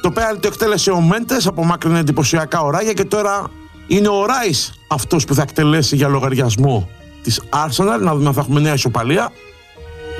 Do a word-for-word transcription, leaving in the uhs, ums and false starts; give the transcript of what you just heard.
Το πέναλτι το εκτέλεσε ο Μέντες, απομάκρυνε εντυπωσιακά ο Ράγια και τώρα είναι ο Ράις αυτός που θα εκτελέσει για λογαριασμό της Arsenal. Να δούμε αν θα έχουμε νέα ισοπαλία.